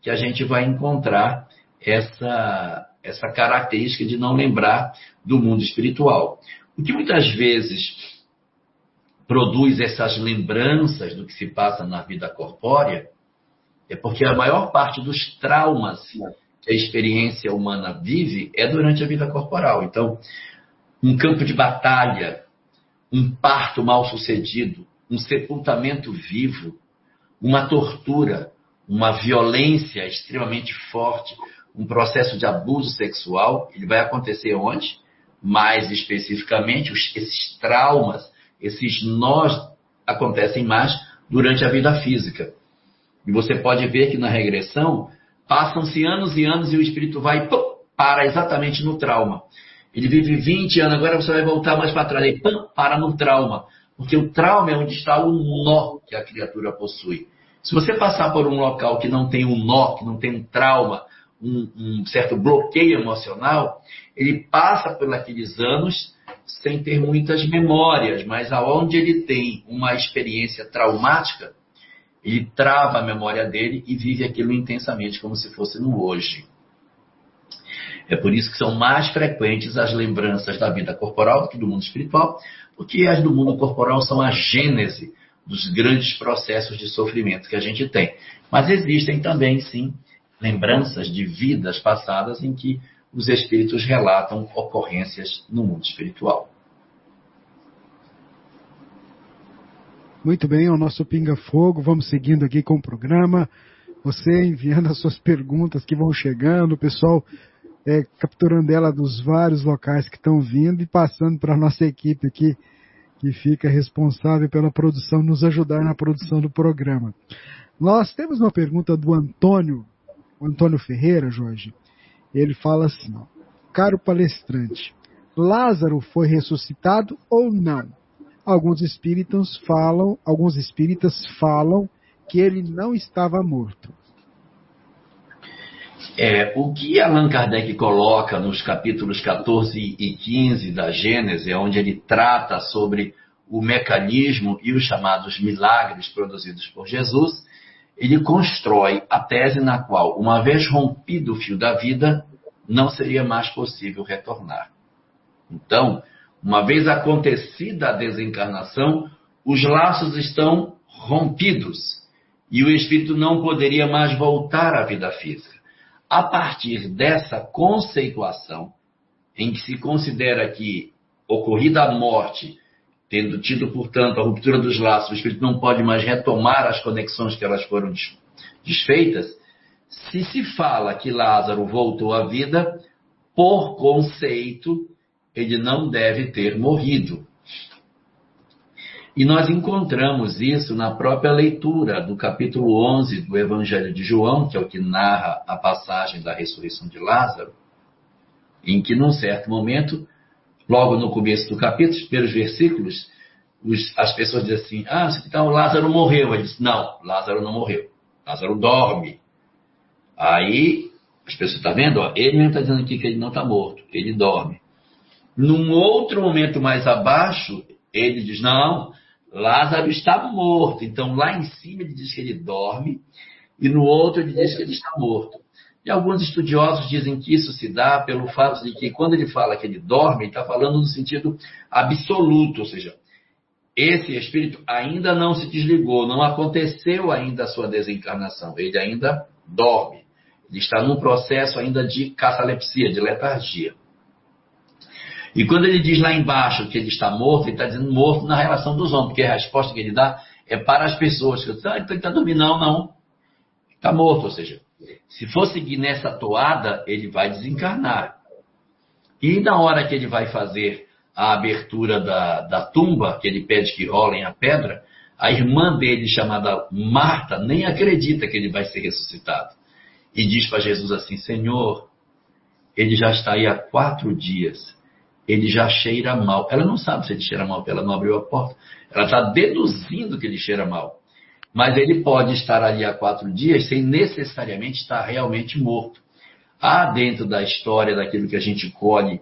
que a gente vai encontrar essa característica de não lembrar do mundo espiritual. O que muitas vezes produz essas lembranças do que se passa na vida corpórea é porque a maior parte dos traumas que a experiência humana vive é durante a vida corporal. Então, um campo de batalha, um parto mal sucedido, um sepultamento vivo, uma tortura, uma violência extremamente forte, um processo de abuso sexual, ele vai acontecer onde? Mais especificamente, esses traumas, esses nós acontecem mais durante a vida física. E você pode ver que na regressão, passam-se anos e anos e o espírito vai para exatamente no trauma. Ele vive 20 anos, agora você vai voltar mais para trás, e para no trauma. Porque o trauma é onde está o nó que a criatura possui. Se você passar por um local que não tem um nó, que não tem um trauma, um certo bloqueio emocional, ele passa por aqueles anos sem ter muitas memórias, mas aonde ele tem uma experiência traumática, ele trava a memória dele e vive aquilo intensamente, como se fosse no hoje. É por isso que são mais frequentes as lembranças da vida corporal do que do mundo espiritual, porque as do mundo corporal são a gênese dos grandes processos de sofrimento que a gente tem. Mas existem também, sim, lembranças de vidas passadas em que os espíritos relatam ocorrências no mundo espiritual. Muito bem, é o nosso Pinga Fogo. Vamos seguindo aqui com o programa. Você enviando as suas perguntas que vão chegando, o pessoal capturando ela dos vários locais que estão vindo e passando para a nossa equipe aqui, que fica responsável pela produção, nos ajudar na produção do programa. Nós temos uma pergunta do Antônio Ferreira, Jorge. Ele fala assim, ó: caro palestrante, Lázaro foi ressuscitado ou não? Alguns espíritas falam que ele não estava morto. O que Allan Kardec coloca nos capítulos 14 e 15 da Gênese, onde ele trata sobre o mecanismo e os chamados milagres produzidos por Jesus, ele constrói a tese na qual, uma vez rompido o fio da vida, não seria mais possível retornar. Então, uma vez acontecida a desencarnação, os laços estão rompidos e o espírito não poderia mais voltar à vida física. A partir dessa conceituação, em que se considera que, ocorrida a morte, tendo tido, portanto, a ruptura dos laços, o espírito não pode mais retomar as conexões que elas foram desfeitas, se fala que Lázaro voltou à vida, por conceito, ele não deve ter morrido. E nós encontramos isso na própria leitura do capítulo 11 do Evangelho de João, que é o que narra a passagem da ressurreição de Lázaro, em que, num certo momento, logo no começo do capítulo, os primeiros versículos, as pessoas dizem assim, então Lázaro morreu. Ele diz, não, Lázaro não morreu, Lázaro dorme. Aí, as pessoas estão vendo? Ele mesmo está dizendo aqui que ele não está morto, ele dorme. Num outro momento mais abaixo, ele diz, não, Lázaro está morto. Então, lá em cima ele diz que ele dorme, e no outro ele diz que ele está morto. E alguns estudiosos dizem que isso se dá pelo fato de que, quando ele fala que ele dorme, ele está falando no sentido absoluto, ou seja, esse espírito ainda não se desligou, não aconteceu ainda a sua desencarnação, ele ainda dorme. Ele está num processo ainda de catalepsia, de letargia. E quando ele diz lá embaixo que ele está morto, ele está dizendo morto na relação dos homens, porque a resposta que ele dá é para as pessoas. Então ele está dormindo. Não. Está morto, ou seja, se for seguir nessa toada, ele vai desencarnar. E na hora que ele vai fazer a abertura da tumba, que ele pede que rolem a pedra, a irmã dele, chamada Marta, nem acredita que ele vai ser ressuscitado. E diz para Jesus assim, Senhor, ele já está aí há 4 dias. Ele já cheira mal. Ela não sabe se ele cheira mal, porque ela não abriu a porta. Ela está deduzindo que ele cheira mal. Mas ele pode estar ali há 4 dias sem necessariamente estar realmente morto. Há dentro da história, daquilo que a gente colhe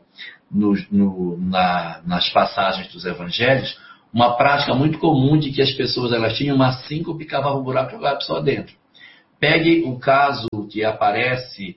nas passagens dos evangelhos, uma prática muito comum de que as pessoas elas tinham uma síncope, cavavam um buraco e jogavam a pessoa dentro. Pegue o caso que aparece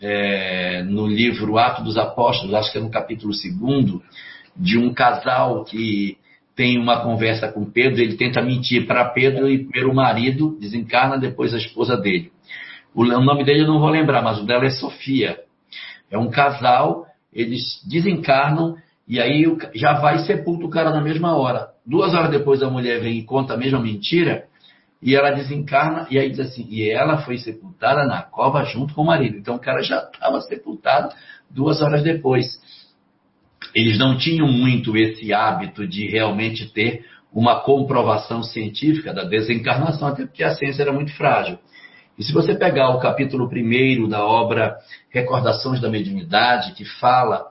no livro Atos dos Apóstolos, acho que é no capítulo 2, de um casal que tem uma conversa com Pedro, ele tenta mentir para Pedro e primeiro o marido desencarna, depois a esposa dele. O nome dele eu não vou lembrar, mas o dela é Sofia. É um casal, eles desencarnam e aí já vai e sepulta o cara na mesma hora. 2 horas depois a mulher vem e conta a mesma mentira e ela desencarna e aí diz assim, e ela foi sepultada na cova junto com o marido. Então o cara já estava sepultado 2 horas depois. Eles não tinham muito esse hábito de realmente ter uma comprovação científica da desencarnação, até porque a ciência era muito frágil. E se você pegar o capítulo 1 da obra Recordações da Mediunidade, que fala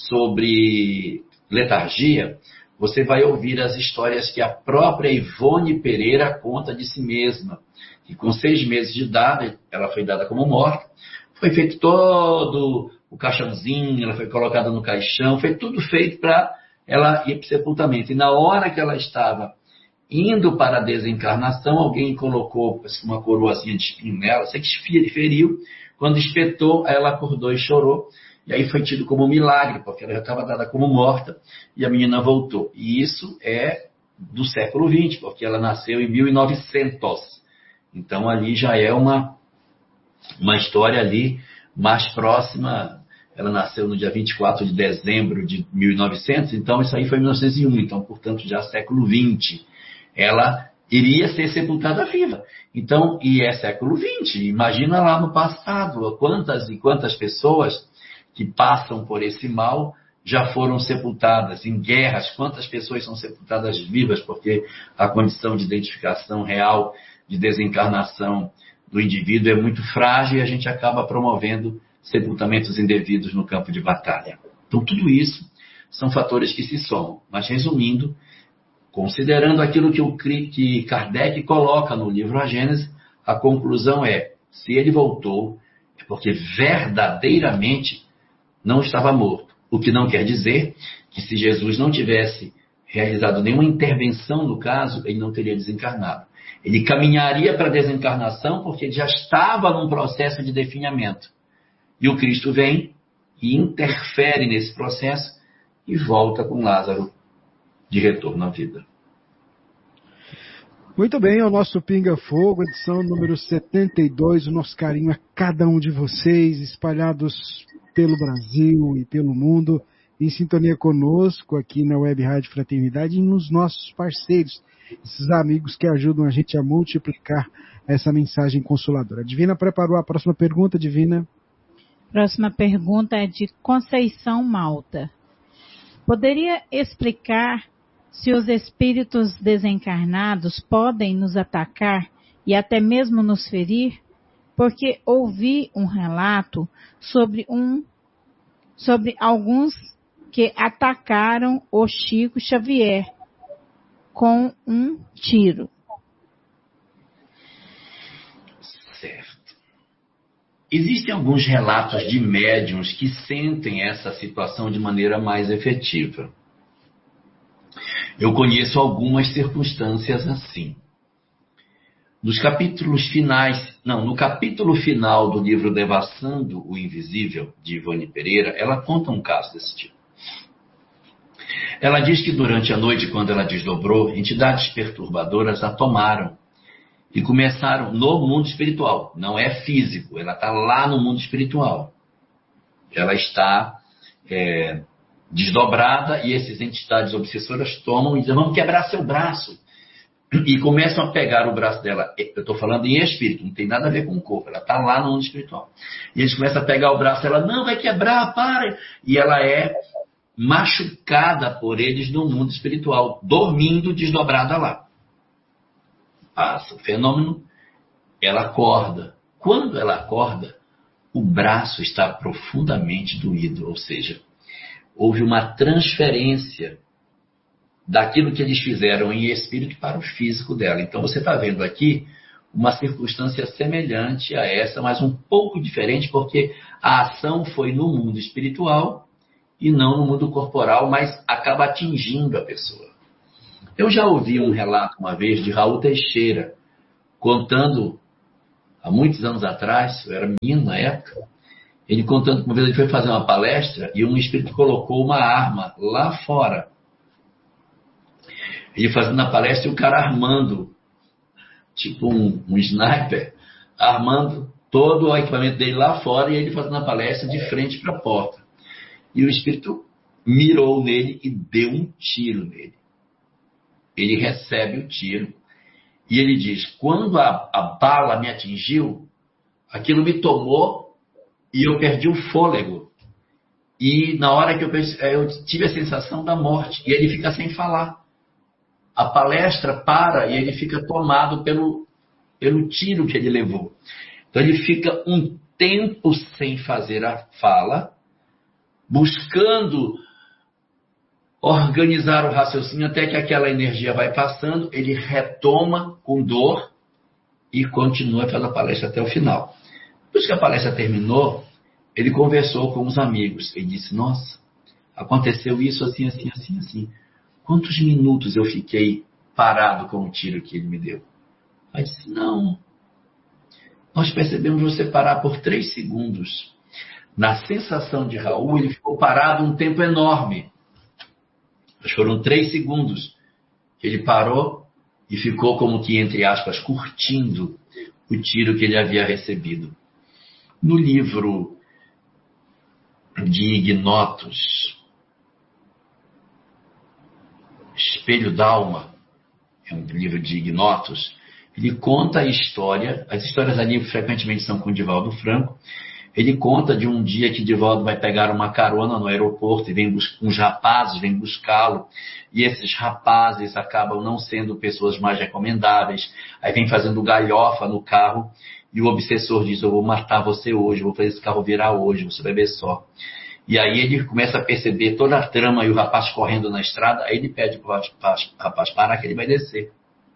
sobre letargia, você vai ouvir as histórias que a própria Ivone Pereira conta de si mesma, que com 6 meses de idade, ela foi dada como morta, foi feito todo o caixãozinho, ela foi colocada no caixão, foi tudo feito para ela ir para o sepultamento. E na hora que ela estava indo para a desencarnação, alguém colocou uma coroazinha de espinho nela, sei que feriu, quando espetou, ela acordou e chorou, e aí foi tido como um milagre, porque ela já estava dada como morta, e a menina voltou. E isso é do século XX, porque ela nasceu em 1900. Então ali já é uma história ali mais próxima. Ela nasceu no dia 24 de dezembro de 1900, então isso aí foi em 1901, então portanto já século XX. Ela iria ser sepultada viva. Então, e é século XX, imagina lá no passado, quantas e quantas pessoas que passam por esse mal já foram sepultadas em guerras, quantas pessoas são sepultadas vivas, porque a condição de identificação real, de desencarnação do indivíduo é muito frágil e a gente acaba promovendo sepultamentos indevidos no campo de batalha. Então, tudo isso são fatores que se somam. Mas, resumindo, considerando aquilo que Kardec coloca no livro A Gênese, a conclusão é, se ele voltou, é porque verdadeiramente não estava morto. O que não quer dizer que se Jesus não tivesse realizado nenhuma intervenção no caso, ele não teria desencarnado. Ele caminharia para a desencarnação porque ele já estava num processo de definhamento. E o Cristo vem e interfere nesse processo e volta com Lázaro de retorno à vida. Muito bem, é o nosso Pinga Fogo, edição número 72. O nosso carinho a cada um de vocês, espalhados pelo Brasil e pelo mundo, em sintonia conosco aqui na Web Rádio Fraternidade e nos nossos parceiros, esses amigos que ajudam a gente a multiplicar essa mensagem consoladora. Divina preparou a próxima pergunta, Divina? Próxima pergunta é de Conceição Malta. Poderia explicar se os espíritos desencarnados podem nos atacar e até mesmo nos ferir? Porque ouvi um relato sobre alguns que atacaram o Chico Xavier com um tiro. Certo. Existem alguns relatos de médiuns que sentem essa situação de maneira mais efetiva. Eu conheço algumas circunstâncias assim. No capítulo final do livro Devassando o Invisível, de Ivone Pereira, ela conta um caso desse tipo. Ela diz que durante a noite, quando ela desdobrou, entidades perturbadoras a tomaram e começaram no mundo espiritual. Não é físico, ela está lá no mundo espiritual. Ela está desdobrada e essas entidades obsessoras tomam e dizem, vamos quebrar seu braço. E começam a pegar o braço dela. Eu estou falando em espírito, não tem nada a ver com o corpo. Ela está lá no mundo espiritual. E eles começam a pegar o braço dela, não, vai quebrar, para. E ela é machucada por eles no mundo espiritual, dormindo desdobrada lá. Passa o fenômeno, ela acorda. Quando ela acorda, o braço está profundamente doído, ou seja, houve uma transferência daquilo que eles fizeram em espírito para o físico dela. Então você está vendo aqui uma circunstância semelhante a essa, mas um pouco diferente, porque a ação foi no mundo espiritual e não no mundo corporal, mas acaba atingindo a pessoa. Eu já ouvi um relato uma vez de Raul Teixeira, contando há muitos anos atrás, eu era menino na época, ele contando que uma vez ele foi fazer uma palestra e um espírito colocou uma arma lá fora. Ele fazendo a palestra e o cara armando, tipo um sniper, armando todo o equipamento dele lá fora e ele fazendo a palestra de frente para a porta. E o espírito mirou nele e deu um tiro nele. Ele recebe o tiro e ele diz, quando a bala me atingiu, aquilo me tomou e eu perdi o fôlego. E na hora que eu tive a sensação da morte. E ele fica sem falar. A palestra para e ele fica tomado pelo tiro que ele levou. Então ele fica um tempo sem fazer a fala, buscando organizar o raciocínio até que aquela energia vai passando, ele retoma com dor e continua a fazer a palestra até o final. Depois que a palestra terminou, ele conversou com os amigos. Ele disse, nossa, aconteceu isso assim, assim, assim, assim. Quantos minutos eu fiquei parado com o tiro que ele me deu? Aí disse, não, nós percebemos você parar por 3 segundos. Na sensação de Raul, ele ficou parado um tempo enorme. Mas foram 3 segundos que ele parou e ficou como que, entre aspas, curtindo o tiro que ele havia recebido. No livro de Ignotos, Espelho d'Alma, é um livro de Ignotos, ele conta a história, as histórias ali frequentemente são com Divaldo Franco. Ele conta de um dia que Divaldo vai pegar uma carona no aeroporto e uns rapazes vêm buscá-lo. E esses rapazes acabam não sendo pessoas mais recomendáveis. Aí vem fazendo galhofa no carro e o obsessor diz, eu vou matar você hoje, eu vou fazer esse carro virar hoje, você vai ver só. E aí ele começa a perceber toda a trama e o rapaz correndo na estrada. Aí ele pede para o rapaz parar que ele vai descer.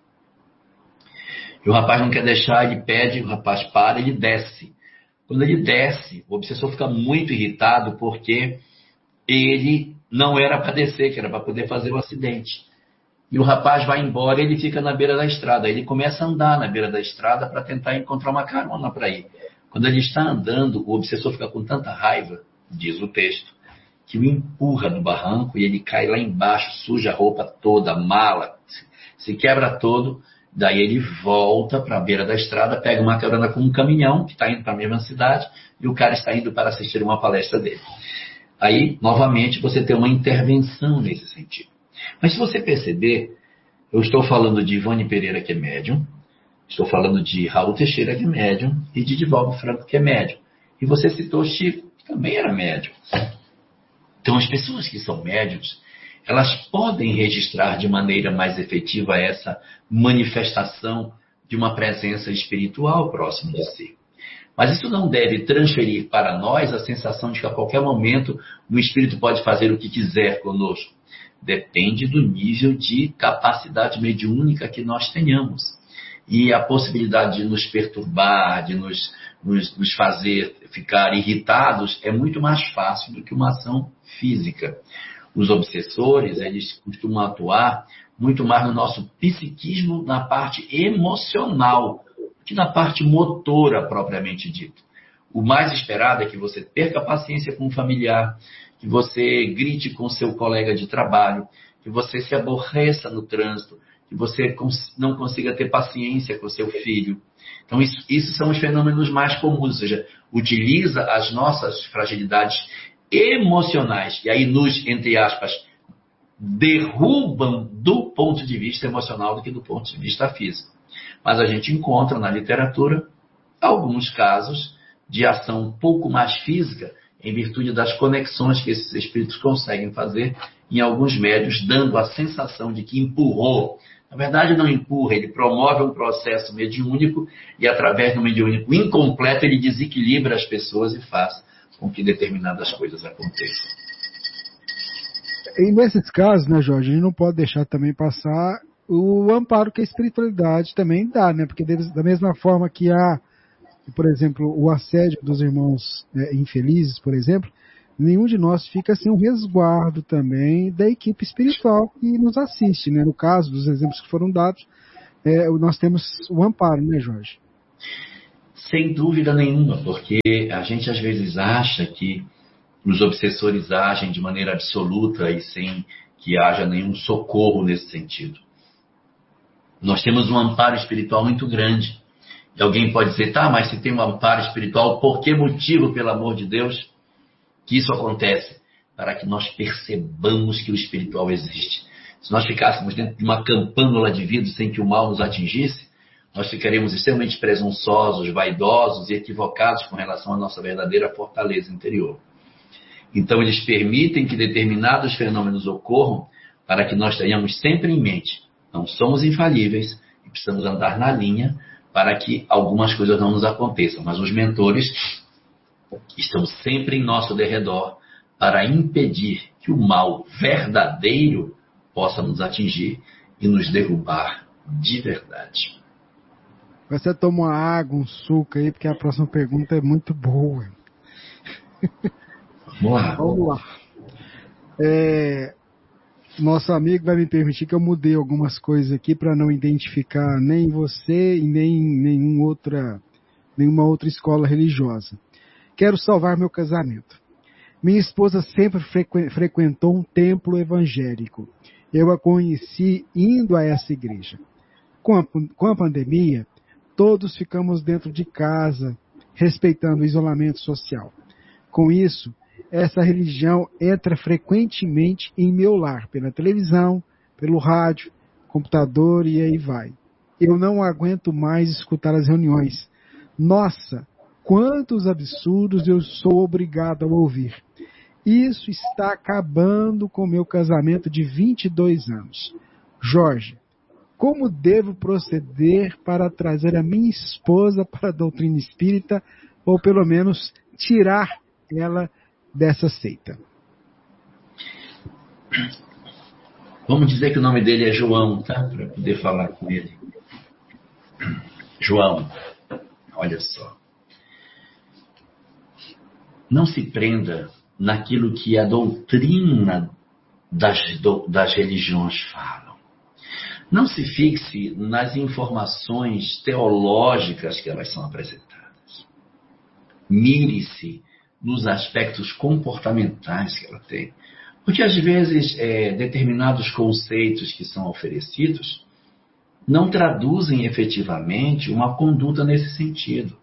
E o rapaz não quer deixar, ele pede, o rapaz para, ele desce. Quando ele desce, o obsessor fica muito irritado porque ele não era para descer, que era para poder fazer o acidente. E o rapaz vai embora e ele fica na beira da estrada. Ele começa a andar na beira da estrada para tentar encontrar uma carona para ir. Quando ele está andando, o obsessor fica com tanta raiva, diz o texto, que o empurra do barranco e ele cai lá embaixo, suja a roupa toda, a mala, se quebra todo. Daí ele volta para a beira da estrada, pega uma carona com um caminhão que está indo para a mesma cidade e o cara está indo para assistir uma palestra dele. Aí, novamente, você tem uma intervenção nesse sentido. Mas se você perceber, eu estou falando de Ivone Pereira, que é médium, estou falando de Raul Teixeira, que é médium, e de Divaldo Franco, que é médium. E você citou Chico, que também era médium. Então, as pessoas que são médiums, elas podem registrar de maneira mais efetiva essa manifestação de uma presença espiritual próxima de si. Mas isso não deve transferir para nós a sensação de que a qualquer momento o espírito pode fazer o que quiser conosco. Depende do nível de capacidade mediúnica que nós tenhamos. E a possibilidade de nos perturbar, de nos fazer ficar irritados, é muito mais fácil do que uma ação física. Os obsessores, eles costumam atuar muito mais no nosso psiquismo, na parte emocional, que na parte motora propriamente dita. O mais esperado é que você perca a paciência com o familiar, que você grite com o seu colega de trabalho, que você se aborreça no trânsito, que você não consiga ter paciência com o seu filho. Então, isso são os fenômenos mais comuns, ou seja, utiliza as nossas fragilidades emocionais, e aí nos, entre aspas, derrubam do ponto de vista emocional do que do ponto de vista físico. Mas a gente encontra na literatura alguns casos de ação um pouco mais física, em virtude das conexões que esses espíritos conseguem fazer em alguns médios, dando a sensação de que empurrou. Na verdade, não empurra, ele promove um processo mediúnico e, através do mediúnico incompleto, ele desequilibra as pessoas e faz com que determinadas coisas aconteçam. E nesses casos, né, Jorge, a gente não pode deixar também passar o amparo que a espiritualidade também dá, né? Porque da mesma forma que há, por exemplo, o assédio dos irmãos infelizes, por exemplo, nenhum de nós fica sem um resguardo também da equipe espiritual que nos assiste, né? No caso dos exemplos que foram dados, nós temos o amparo, né, Jorge? Sem dúvida nenhuma, porque a gente às vezes acha que os obsessores agem de maneira absoluta e sem que haja nenhum socorro nesse sentido. Nós temos um amparo espiritual muito grande. E alguém pode dizer, tá, mas se tem um amparo espiritual, por que motivo, pelo amor de Deus, que isso acontece? Para que nós percebamos que o espiritual existe. Se nós ficássemos dentro de uma campânula de vidro sem que o mal nos atingisse, nós ficaríamos extremamente presunçosos, vaidosos e equivocados com relação à nossa verdadeira fortaleza interior. Então, eles permitem que determinados fenômenos ocorram para que nós tenhamos sempre em mente. Não somos infalíveis e precisamos andar na linha para que algumas coisas não nos aconteçam. Mas os mentores estão sempre em nosso derredor para impedir que o mal verdadeiro possa nos atingir e nos derrubar de verdade. Você toma uma água, um suco aí, porque a próxima pergunta é muito boa. Vamos lá. Nosso amigo vai me permitir que eu mudei algumas coisas aqui para não identificar nem você e nem nenhuma outra escola religiosa. Quero salvar meu casamento. Minha esposa sempre frequentou um templo evangélico. Eu a conheci indo a essa igreja. Com a pandemia, todos ficamos dentro de casa, respeitando o isolamento social. Com isso, essa religião entra frequentemente em meu lar, pela televisão, pelo rádio, computador e aí vai. Eu não aguento mais escutar as reuniões. Nossa, quantos absurdos eu sou obrigado a ouvir. Isso está acabando com meu casamento de 22 anos. Jorge, como devo proceder para trazer a minha esposa para a doutrina espírita, ou pelo menos tirar ela dessa seita? Vamos dizer que o nome dele é João, tá? Para poder falar com ele. João, olha só. Não se prenda naquilo que a doutrina das religiões falam. Não se fixe nas informações teológicas que elas são apresentadas. Mire-se nos aspectos comportamentais que ela tem. Porque, às vezes, determinados conceitos que são oferecidos não traduzem efetivamente uma conduta nesse sentido.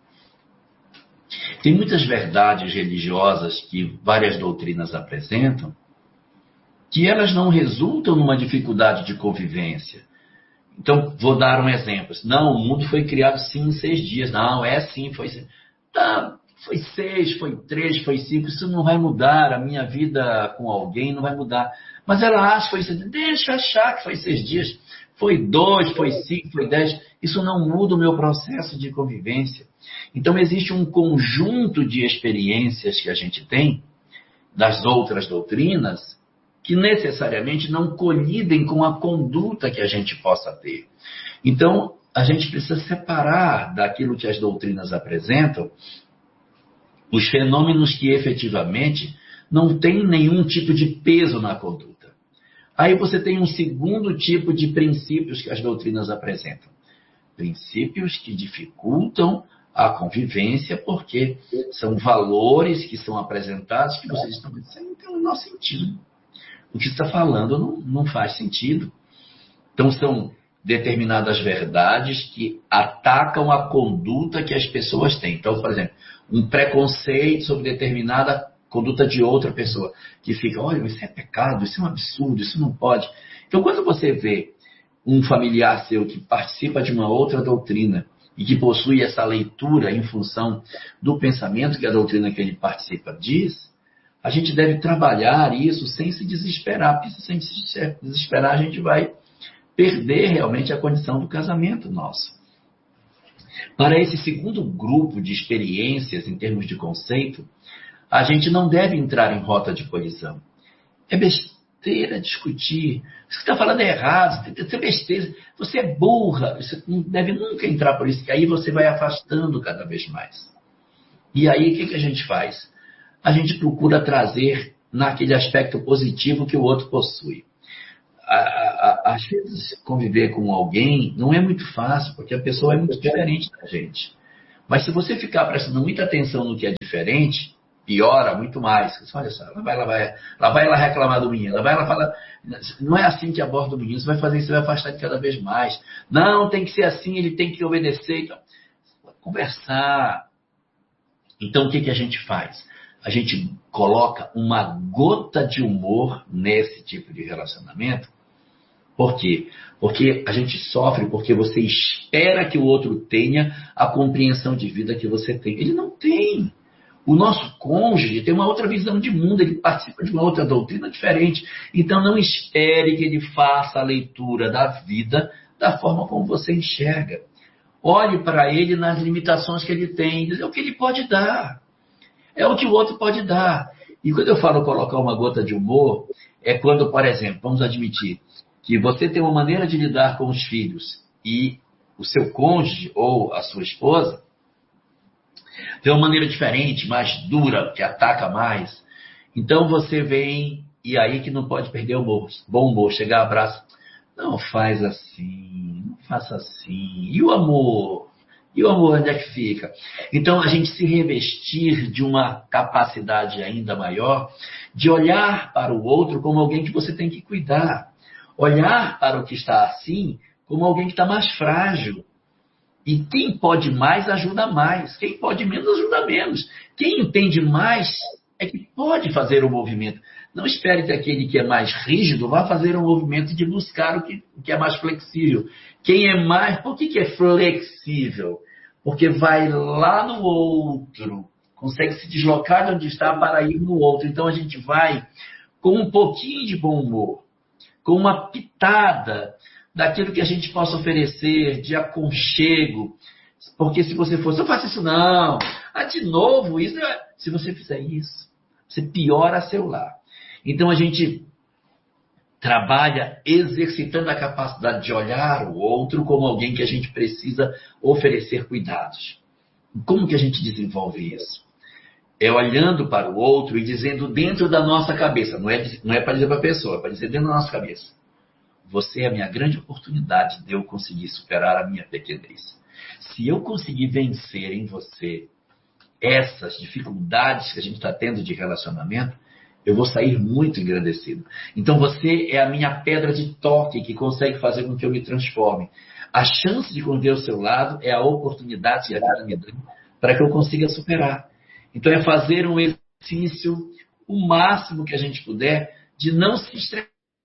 Tem muitas verdades religiosas que várias doutrinas apresentam que elas não resultam numa dificuldade de convivência. Então, vou dar um exemplo. Não, o mundo foi criado sim em 6 dias. Não, sim, foi... Tá, foi 6, foi 3, foi 5, isso não vai mudar, a minha vida com alguém não vai mudar. Mas ela acha que foi 6 dias, deixa eu achar que foi 6 dias, foi 2, foi 5, foi 10, isso não muda o meu processo de convivência. Então existe um conjunto de experiências que a gente tem, das outras doutrinas, que necessariamente não colidem com a conduta que a gente possa ter. Então, a gente precisa separar daquilo que as doutrinas apresentam os fenômenos que efetivamente não têm nenhum tipo de peso na conduta. Aí você tem um segundo tipo de princípios que as doutrinas apresentam. Princípios que dificultam a convivência porque são valores que são apresentados que vocês estão dizendo, não tem o menor sentido. O que você está falando não faz sentido. Então são determinadas verdades que atacam a conduta que as pessoas têm. Então, por exemplo, um preconceito sobre determinada conduta de outra pessoa, que fica, olha, isso é pecado, isso é um absurdo, isso não pode. Então, quando você vê um familiar seu que participa de uma outra doutrina e que possui essa leitura em função do pensamento que a doutrina que ele participa diz, a gente deve trabalhar isso sem se desesperar, porque sem se desesperar a gente vai perder realmente a condição do casamento nosso. Para esse segundo grupo de experiências em termos de conceito, a gente não deve entrar em rota de colisão. É besteira discutir. Isso que você está falando é errado, isso é besteira. Você é burra, você não deve nunca entrar por isso, que aí você vai afastando cada vez mais. E aí o que a gente faz? A gente procura trazer naquele aspecto positivo que o outro possui. Às vezes, conviver com alguém não é muito fácil, porque a pessoa é muito diferente da gente. Mas se você ficar prestando muita atenção no que é diferente, piora muito mais. Olha só, lá vai ela reclamar do menino, lá vai ela falar, não é assim que aborda o menino, você vai fazer isso, você vai afastar de cada vez mais. Não, tem que ser assim, ele tem que obedecer. Então, conversar. Então, o que a gente faz? A gente coloca uma gota de humor nesse tipo de relacionamento. Por quê? Porque a gente sofre porque você espera que o outro tenha a compreensão de vida que você tem. Ele não tem. O nosso cônjuge tem uma outra visão de mundo, ele participa de uma outra doutrina diferente. Então não espere que ele faça a leitura da vida da forma como você enxerga. Olhe para ele nas limitações que ele tem. É o que ele pode dar. É o que o outro pode dar. E quando eu falo colocar uma gota de humor, é quando, por exemplo, vamos admitir que você tem uma maneira de lidar com os filhos e o seu cônjuge ou a sua esposa tem uma maneira diferente, mais dura, que ataca mais. Então você vem, e aí que não pode perder o bom humor, chegar, abraço, não faz assim, não faça assim. E o amor? E o amor onde é que fica? Então a gente se revestir de uma capacidade ainda maior de olhar para o outro como alguém que você tem que cuidar. Olhar para o que está assim como alguém que está mais frágil. E quem pode mais, ajuda mais. Quem pode menos, ajuda menos. Quem entende mais é que pode fazer o movimento. Não espere que aquele que é mais rígido vá fazer o movimento de buscar o que é mais flexível. Quem é mais... Por que é flexível? Porque vai lá no outro. Consegue se deslocar de onde está para ir no outro. Então a gente vai com um pouquinho de bom humor, com uma pitada daquilo que a gente possa oferecer, de aconchego. Porque se você for, não faça isso não. De novo, isso. Se você fizer isso, você piora seu lar. Então a gente trabalha exercitando a capacidade de olhar o outro como alguém que a gente precisa oferecer cuidados. Como que a gente desenvolve isso? É olhando para o outro e dizendo dentro da nossa cabeça. Não é para dizer para a pessoa, é para dizer dentro da nossa cabeça. Você é a minha grande oportunidade de eu conseguir superar a minha pequenez. Se eu conseguir vencer em você essas dificuldades que a gente está tendo de relacionamento, eu vou sair muito engrandecido. Então você é a minha pedra de toque que consegue fazer com que eu me transforme. A chance de conviver ao seu lado é a oportunidade que a vida me dá para que eu consiga superar. Então é fazer um exercício o máximo que a gente puder de não se estressar.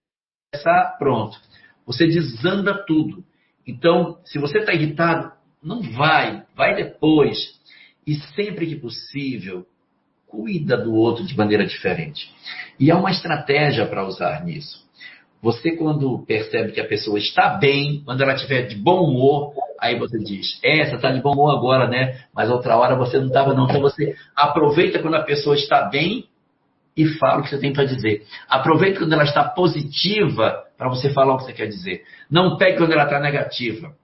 Pronto, você desanda tudo. Então, se você está irritado, não vai depois. E sempre que possível, cuida do outro de maneira diferente. E há uma estratégia para usar nisso. Você, quando percebe que a pessoa está bem, quando ela estiver de bom humor, aí você diz, você está de bom humor agora, né? Mas outra hora você não estava não. Então você aproveita quando a pessoa está bem e fala o que você tem para dizer. Aproveite quando ela está positiva para você falar o que você quer dizer. Não pegue quando ela está negativa.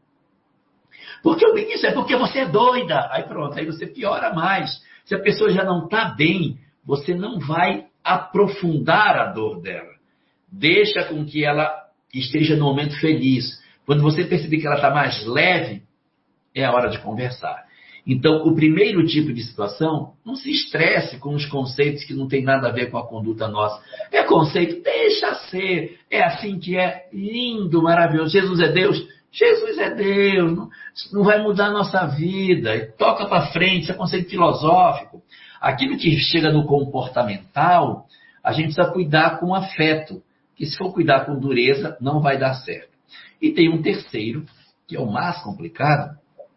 Porque o ministro é porque você é doida. Aí pronto, aí você piora mais. Se a pessoa já não está bem, você não vai aprofundar a dor dela. Deixa com que ela esteja no momento feliz. Quando você perceber que ela está mais leve, é a hora de conversar. Então, o primeiro tipo de situação, não se estresse com os conceitos que não tem nada a ver com a conduta nossa. É conceito, deixa ser. É assim que é, lindo, maravilhoso. Jesus é Deus? Jesus é Deus. Não vai mudar a nossa vida. Toca para frente, isso é conceito filosófico. Aquilo que chega no comportamental, a gente precisa cuidar com afeto. Que se for cuidar com dureza, não vai dar certo. E tem um terceiro, que é o mais complicado,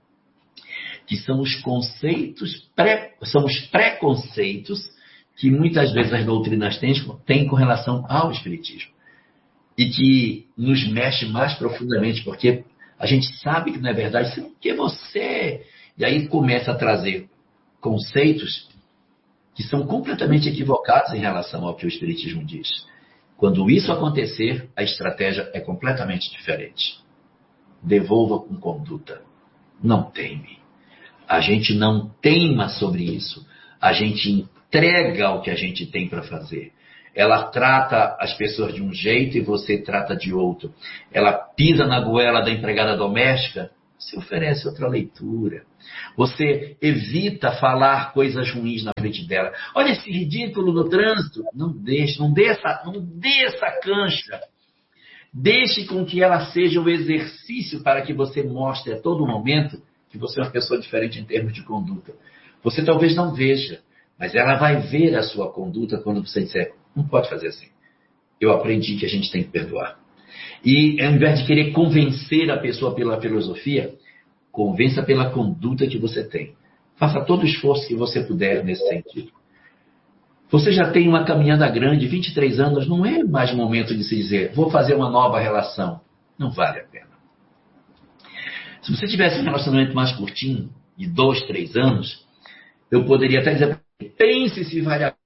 que são os conceitos, são os preconceitos que muitas vezes as doutrinas têm com relação ao Espiritismo. E que nos mexe mais profundamente, porque a gente sabe que não é verdade, isso é porque você... E aí começa a trazer conceitos que são completamente equivocados em relação ao que o Espiritismo diz. Quando isso acontecer, a estratégia é completamente diferente. Devolva com conduta. Não teme. A gente não teima sobre isso. A gente entrega o que a gente tem para fazer. Ela trata as pessoas de um jeito e você trata de outro. Ela pisa na goela da empregada doméstica, você oferece outra leitura. Você evita falar coisas ruins na frente dela. Olha esse ridículo no trânsito. Não dê essa cancha. Deixe com que ela seja o exercício para que você mostre a todo momento que você é uma pessoa diferente em termos de conduta. Você talvez não veja, mas ela vai ver a sua conduta quando você disser, não pode fazer assim. Eu aprendi que a gente tem que perdoar. E ao invés de querer convencer a pessoa pela filosofia, convença pela conduta que você tem. Faça todo o esforço que você puder nesse sentido. Você já tem uma caminhada grande, 23 anos, não é mais momento de se dizer, vou fazer uma nova relação. Não vale a pena. Se você tivesse um relacionamento mais curtinho, de 2, 3 anos, eu poderia até dizer, pense se vale a pena.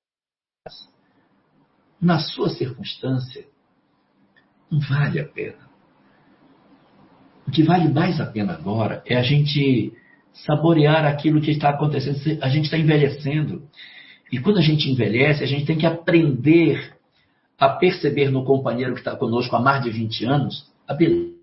Na sua circunstância, não vale a pena. O que vale mais a pena agora é a gente saborear aquilo que está acontecendo. A gente está envelhecendo. E quando a gente envelhece, a gente tem que aprender a perceber no companheiro que está conosco há mais de 20 anos a beleza.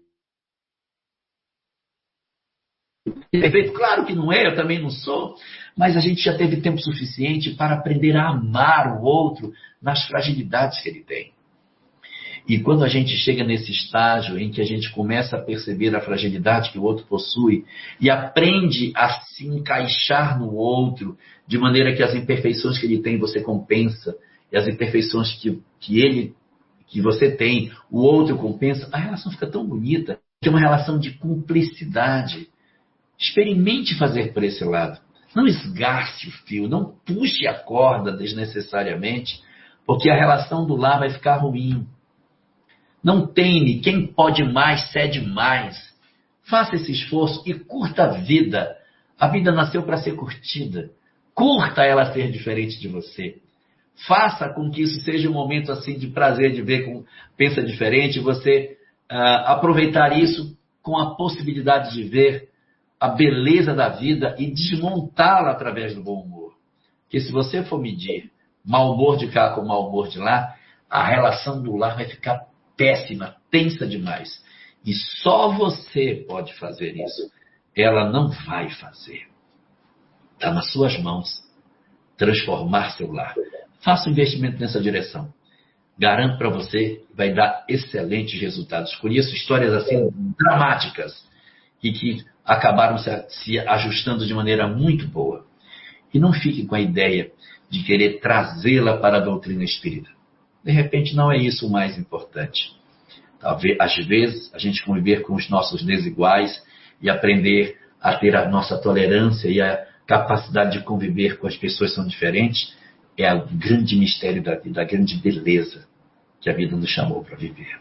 Perfeito? Claro que não é, eu também não sou, mas a gente já teve tempo suficiente para aprender a amar o outro nas fragilidades que ele tem. E quando a gente chega nesse estágio em que a gente começa a perceber a fragilidade que o outro possui e aprende a se encaixar no outro, de maneira que as imperfeições que ele tem você compensa, e as imperfeições que você tem, o outro compensa, a relação fica tão bonita, que é uma relação de cumplicidade. Experimente fazer por esse lado. Não esgarce o fio, não puxe a corda desnecessariamente, porque a relação do lar vai ficar ruim. Não teme, quem pode mais, cede mais. Faça esse esforço e curta a vida. A vida nasceu para ser curtida. Curta ela ser diferente de você. Faça com que isso seja um momento assim de prazer, de ver como pensa diferente, você aproveitar isso com a possibilidade de ver a beleza da vida e desmontá-la através do bom humor. Porque se você for medir mau humor de cá com mau humor de lá, a relação do lar vai ficar péssima, tensa demais. E só você pode fazer isso. Ela não vai fazer. Está nas suas mãos transformar seu lar. Faça um investimento nessa direção. Garanto para você, vai dar excelentes resultados. Conheço histórias assim dramáticas e que acabaram se ajustando de maneira muito boa. E não fique com a ideia de querer trazê-la para a doutrina espírita. De repente não é isso o mais importante. Talvez, às vezes, a gente conviver com os nossos desiguais e aprender a ter a nossa tolerância e a capacidade de conviver com as pessoas que são diferentes é o grande mistério da vida, a grande beleza que a vida nos chamou para viver.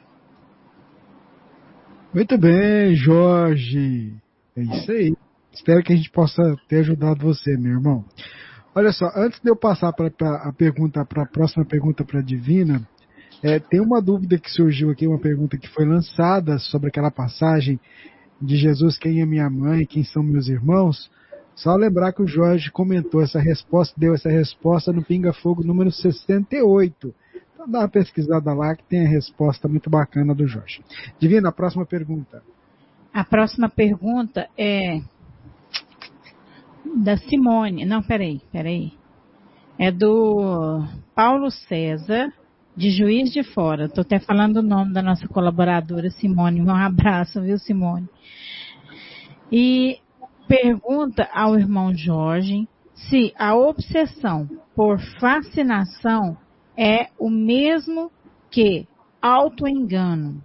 Muito bem, Jorge. É isso aí. Espero que a gente possa ter ajudado você, meu irmão. Olha só, antes de eu passar para a próxima pergunta para a Divina, tem uma dúvida que surgiu aqui, uma pergunta que foi lançada sobre aquela passagem de Jesus, quem é minha mãe, quem são meus irmãos. Só lembrar que o Jorge comentou essa resposta, deu essa resposta no Pinga Fogo número 68. Então dá uma pesquisada lá que tem a resposta muito bacana do Jorge. Divina, a próxima pergunta. A próxima pergunta é da Simone. Não, peraí. É do Paulo César, de Juiz de Fora. Estou até falando o nome da nossa colaboradora, Simone. Um abraço, viu, Simone? E pergunta ao irmão Jorge se a obsessão por fascinação é o mesmo que autoengano.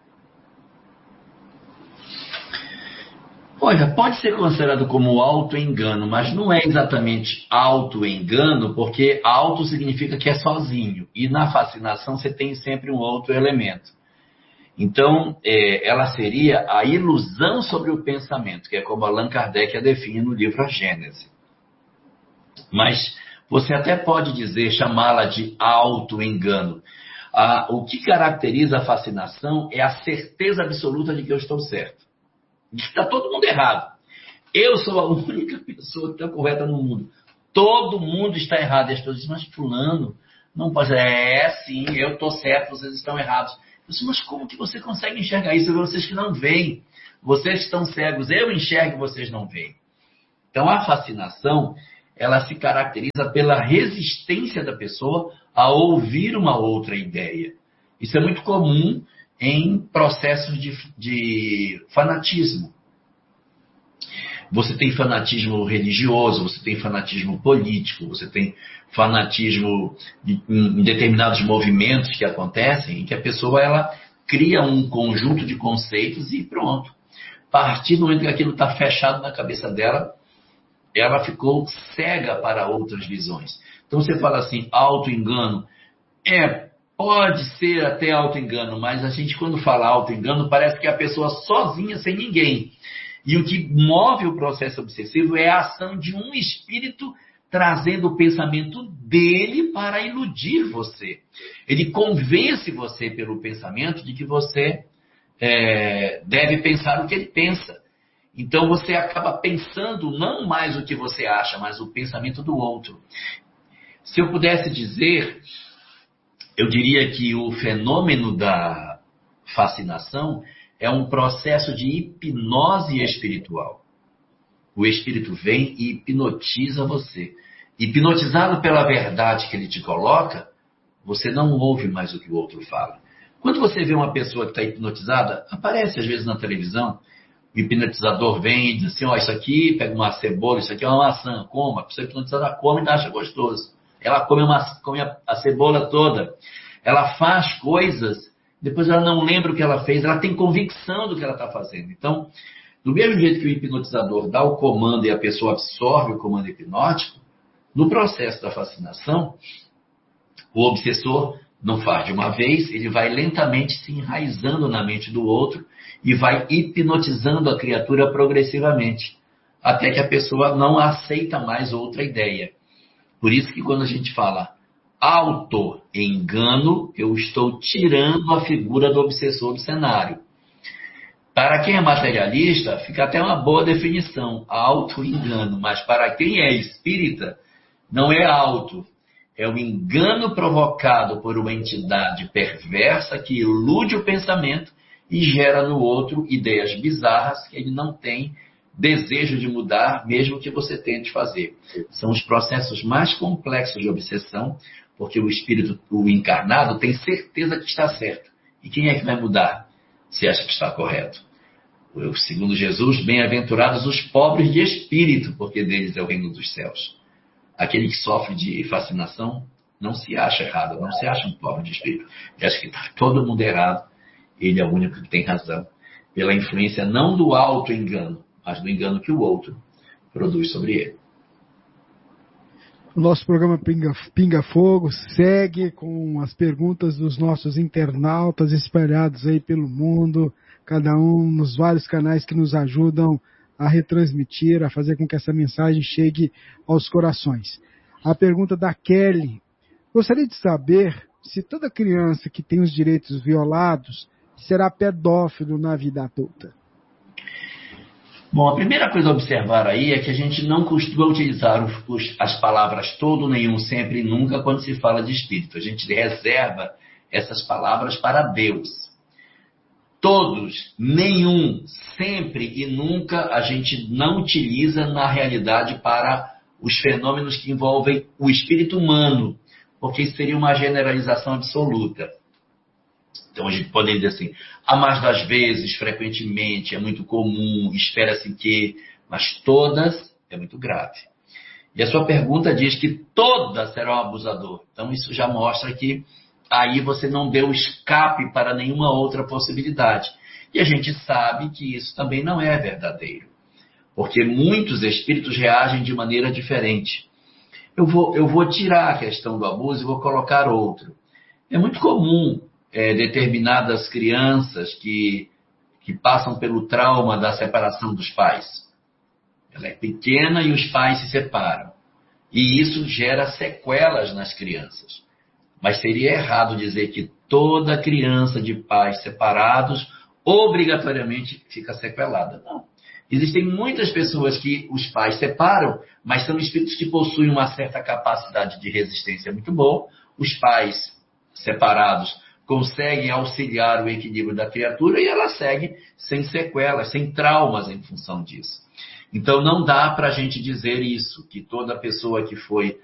Olha, pode ser considerado como autoengano, mas não é exatamente autoengano, porque auto significa que é sozinho. E na fascinação você tem sempre um outro elemento. Então, ela seria a ilusão sobre o pensamento, que é como Allan Kardec a define no livro A Gênese. Mas você até pode dizer, chamá-la de autoengano. O que caracteriza a fascinação é a certeza absoluta de que eu estou certo. Está todo mundo errado. Eu sou a única pessoa que está correta no mundo. Todo mundo está errado. E as pessoas dizem, mas fulano, não pode ser. Sim, eu estou certo, vocês estão errados. disse, mas como que você consegue enxergar isso? Vocês que não veem, vocês estão cegos, eu enxergo e vocês não veem. Então, a fascinação, ela se caracteriza pela resistência da pessoa a ouvir uma outra ideia. Isso é muito comum em processos de fanatismo. Você tem fanatismo religioso, você tem fanatismo político, você tem fanatismo em determinados movimentos que acontecem, em que a pessoa ela cria um conjunto de conceitos e pronto. A partir do momento que aquilo está fechado na cabeça dela, ela ficou cega para outras visões. Então você fala assim, auto-engano. Pode ser até auto-engano, mas a gente quando fala auto-engano parece que é a pessoa sozinha, sem ninguém. E o que move o processo obsessivo é a ação de um espírito trazendo o pensamento dele para iludir você. Ele convence você pelo pensamento de que você deve pensar o que ele pensa. Então você acaba pensando não mais o que você acha, mas o pensamento do outro. Se eu pudesse dizer, eu diria que o fenômeno da fascinação é um processo de hipnose espiritual. O espírito vem e hipnotiza você. Hipnotizado pela verdade que ele te coloca, você não ouve mais o que o outro fala. Quando você vê uma pessoa que está hipnotizada, aparece às vezes na televisão, o hipnotizador vem e diz assim, isso aqui, pega uma cebola, isso aqui é uma maçã, coma. A pessoa hipnotizada come e acha gostoso. Ela come a cebola toda. Ela faz coisas, depois ela não lembra o que ela fez, ela tem convicção do que ela está fazendo. Então, do mesmo jeito que o hipnotizador dá o comando e a pessoa absorve o comando hipnótico, no processo da fascinação, o obsessor não faz de uma vez, ele vai lentamente se enraizando na mente do outro e vai hipnotizando a criatura progressivamente, até que a pessoa não aceita mais outra ideia. Por isso que quando a gente fala auto-engano, eu estou tirando a figura do obsessor do cenário. Para quem é materialista, fica até uma boa definição, auto-engano, mas para quem é espírita, não é auto. É o engano provocado por uma entidade perversa que ilude o pensamento e gera no outro ideias bizarras que ele não tem desejo de mudar, mesmo que você tente fazer. São os processos mais complexos de obsessão, porque o espírito, o encarnado, tem certeza que está certo. E quem é que vai mudar se acha que está correto? Segundo Jesus, bem-aventurados os pobres de espírito, porque deles é o reino dos céus. Aquele que sofre de fascinação não se acha errado, não se acha um pobre de espírito. Ele acha que está todo mundo errado, ele é o único que tem razão. Pela influência não do auto-engano, mas do engano que o outro produz sobre ele. O nosso programa Pinga Fogo segue com as perguntas dos nossos internautas espalhados aí pelo mundo, cada um nos vários canais que nos ajudam a retransmitir, a fazer com que essa mensagem chegue aos corações. A pergunta da Kelly: gostaria de saber se toda criança que tem os direitos violados será pedófilo na vida adulta. Bom, a primeira coisa a observar aí é que a gente não costuma utilizar as palavras todo, nenhum, sempre e nunca quando se fala de espírito. A gente reserva essas palavras para Deus. Todos, nenhum, sempre e nunca a gente não utiliza na realidade para os fenômenos que envolvem o espírito humano, porque isso seria uma generalização absoluta. Então a gente pode dizer assim, a mais das vezes, frequentemente, é muito comum, espera-se que, mas todas é muito grave. E a sua pergunta diz que todas serão abusador. Então isso já mostra que aí você não deu escape para nenhuma outra possibilidade. E a gente sabe que isso também não é verdadeiro. Porque muitos espíritos reagem de maneira diferente. Eu vou tirar a questão do abuso e vou colocar outro. É muito comum determinadas crianças que passam pelo trauma da separação dos pais. Ela é pequena e os pais se separam. E isso gera sequelas nas crianças. Mas seria errado dizer que toda criança de pais separados obrigatoriamente fica sequelada. Não. Existem muitas pessoas que os pais separam, mas são espíritos que possuem uma certa capacidade de resistência muito boa. Os pais separados conseguem auxiliar o equilíbrio da criatura e ela segue sem sequelas, sem traumas em função disso. Então não dá para a gente dizer isso, que toda pessoa que foi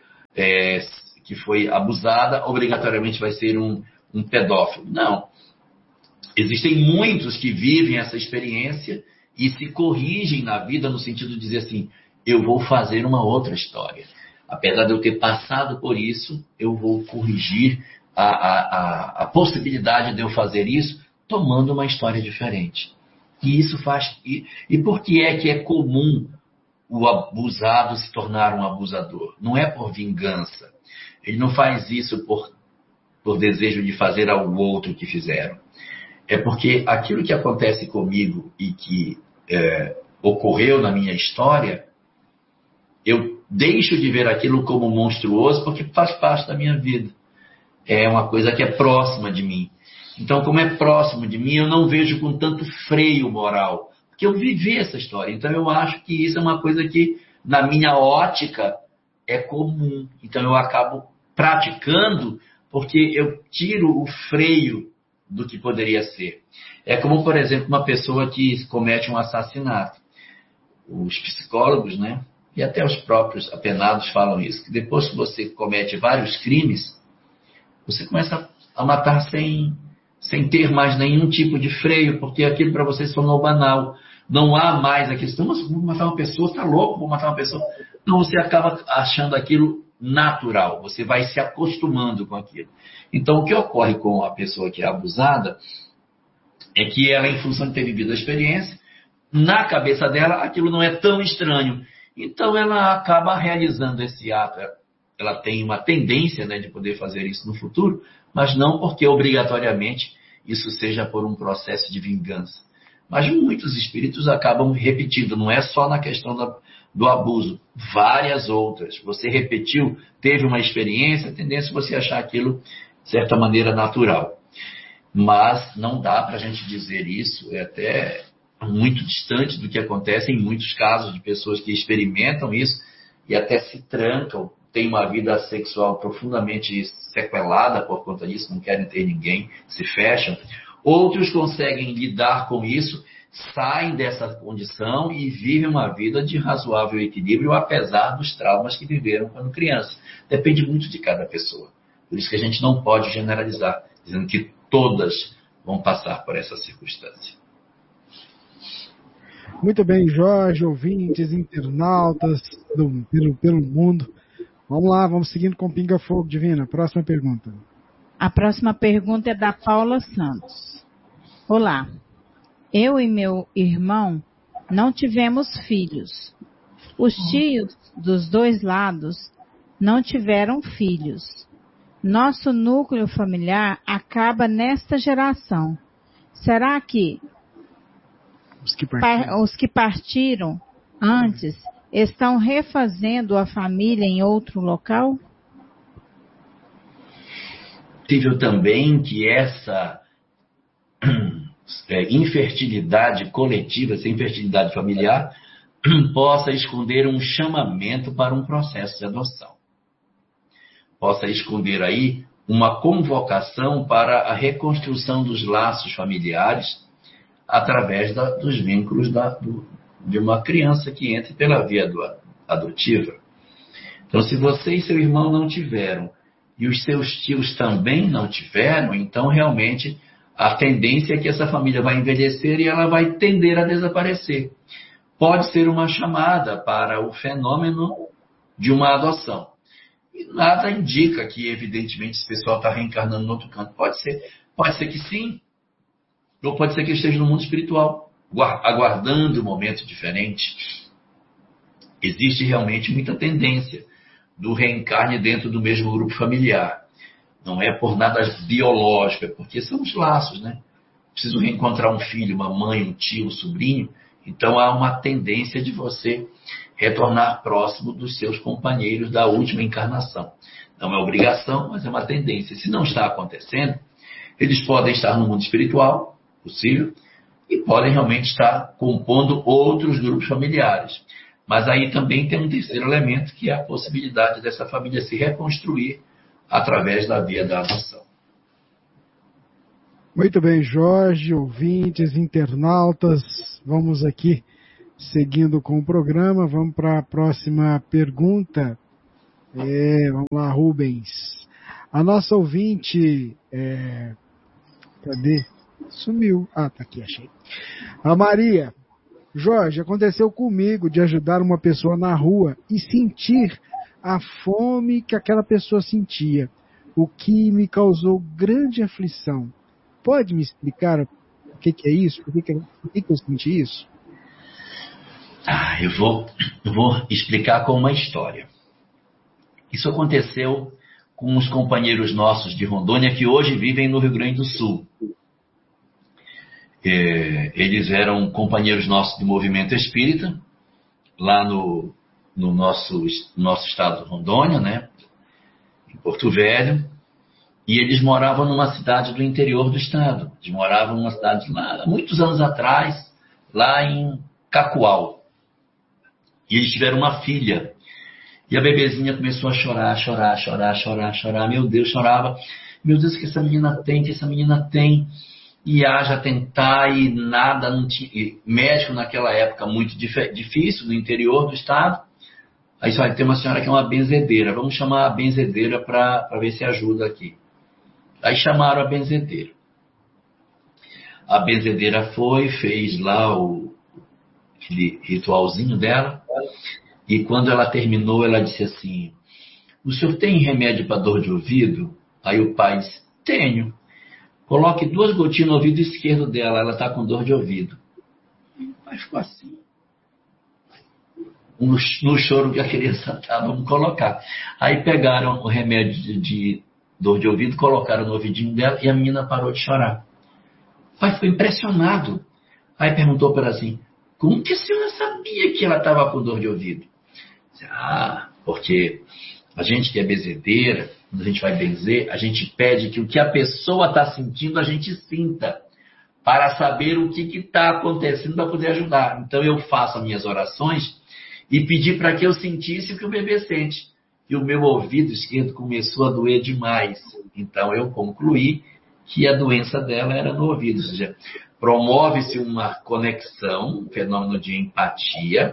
abusada obrigatoriamente vai ser um pedófilo. Não. Existem muitos que vivem essa experiência e se corrigem na vida no sentido de dizer assim, eu vou fazer uma outra história. Apesar de eu ter passado por isso, eu vou corrigir a possibilidade de eu fazer isso tomando uma história diferente. E isso faz... E por que é comum o abusado se tornar um abusador? Não é por vingança. Ele não faz isso por desejo de fazer ao outro que fizeram. É porque aquilo que acontece comigo e que ocorreu na minha história, eu deixo de ver aquilo como monstruoso porque faz parte da minha vida. É uma coisa que é próxima de mim. Então, como é próximo de mim, eu não vejo com tanto freio moral. Porque eu vivi essa história. Então, eu acho que isso é uma coisa que, na minha ótica, é comum. Então, eu acabo praticando porque eu tiro o freio do que poderia ser. É como, por exemplo, uma pessoa que comete um assassinato. Os psicólogos, né, e até os próprios apenados falam isso, que depois que você comete vários crimes, você começa a matar sem ter mais nenhum tipo de freio, porque aquilo para você se tornou banal. Não há mais aquilo, mas vou matar uma pessoa, está louco, vou matar uma pessoa. Não, você acaba achando aquilo natural, você vai se acostumando com aquilo. Então, o que ocorre com a pessoa que é abusada é que ela, em função de ter vivido a experiência, na cabeça dela, aquilo não é tão estranho. Então, ela acaba realizando esse ato. Ela tem uma tendência, né, de poder fazer isso no futuro, mas não porque obrigatoriamente isso seja por um processo de vingança. Mas muitos espíritos acabam repetindo, não é só na questão do abuso, várias outras. Você repetiu, teve uma experiência, a tendência é você achar aquilo, de certa maneira, natural. Mas não dá para a gente dizer isso, é até muito distante do que acontece em muitos casos de pessoas que experimentam isso e até se trancam, têm uma vida sexual profundamente sequelada por conta disso, não querem ter ninguém, se fecham. Outros conseguem lidar com isso, saem dessa condição e vivem uma vida de razoável equilíbrio, apesar dos traumas que viveram quando criança. Depende muito de cada pessoa. Por isso que a gente não pode generalizar, dizendo que todas vão passar por essa circunstância. Muito bem, Jorge, ouvintes, internautas pelo mundo. Vamos lá, vamos seguindo com Pinga Fogo, Divina. Próxima pergunta. A próxima pergunta é da Paula Santos. Olá, eu e meu irmão não tivemos filhos. Os tios dos dois lados não tiveram filhos. Nosso núcleo familiar acaba nesta geração. Será que os que partiram antes estão refazendo a família em outro local? É possível também que essa infertilidade coletiva, essa infertilidade familiar, possa esconder um chamamento para um processo de adoção. Possa esconder aí uma convocação para a reconstrução dos laços familiares através dos vínculos de uma criança que entre pela via adotiva. Então, se você e seu irmão não tiveram, e os seus tios também não tiveram, então realmente a tendência é que essa família vai envelhecer e ela vai tender a desaparecer. Pode ser uma chamada para o fenômeno de uma adoção. E nada indica que, evidentemente, esse pessoal está reencarnando no outro canto. Pode ser que sim, ou pode ser que esteja no mundo espiritual, aguardando um momento diferente. Existe realmente muita tendência do reencarne dentro do mesmo grupo familiar. Não é por nada biológico, é porque são os laços, né? Preciso reencontrar um filho, uma mãe, um tio, um sobrinho. Então há uma tendência de você retornar próximo dos seus companheiros da última encarnação. Não é obrigação, mas é uma tendência. Se não está acontecendo, eles podem estar no mundo espiritual, possível, e podem realmente estar compondo outros grupos familiares. Mas aí também tem um terceiro elemento, que é a possibilidade dessa família se reconstruir através da via da adoção. Muito bem, Jorge, ouvintes, internautas, vamos aqui seguindo com o programa, vamos para a próxima pergunta. Vamos lá, Rubens. A nossa ouvinte, cadê? Sumiu. Ah, tá aqui, achei. A Maria. Jorge, aconteceu comigo de ajudar uma pessoa na rua e sentir a fome que aquela pessoa sentia, o que me causou grande aflição. Pode me explicar o que é isso? Por que eu senti isso? Eu vou explicar com uma história. Isso aconteceu com uns companheiros nossos de Rondônia que hoje vivem no Rio Grande do Sul. Eles eram companheiros nossos do movimento espírita, lá no nosso estado de Rondônia, né, em Porto Velho, e eles moravam numa cidade do interior do estado. Eles moravam numa cidade lá, muitos anos atrás, lá em Cacoal. E eles tiveram uma filha. E a bebezinha começou a chorar. Meu Deus, chorava. Meu Deus, que essa menina tem. E haja tentar e nada, não tinha. E médico naquela época muito difícil, no interior do estado. Aí só tem uma senhora que é uma benzedeira. Vamos chamar a benzedeira para ver se ajuda aqui. Aí chamaram a benzedeira. A benzedeira fez lá aquele ritualzinho dela. E quando ela terminou, ela disse assim: o senhor tem remédio para dor de ouvido? Aí o pai disse: tenho. Coloque 2 gotinhas no ouvido esquerdo dela, ela está com dor de ouvido. O pai ficou assim. No choro que a criança estava, vamos colocar. Aí pegaram o remédio de dor de ouvido, colocaram no ouvidinho dela e a menina parou de chorar. O pai ficou impressionado. Aí perguntou para ela assim: como que a senhora sabia que ela estava com dor de ouvido? Porque a gente que é benzedeira, quando a gente vai benzer, a gente pede que o que a pessoa está sentindo, a gente sinta, para saber o que está acontecendo para poder ajudar. Então eu faço as minhas orações e pedi para que eu sentisse o que o bebê sente. E o meu ouvido esquerdo começou a doer demais. Então eu concluí que a doença dela era no ouvido. Ou seja, promove-se uma conexão, um fenômeno de empatia,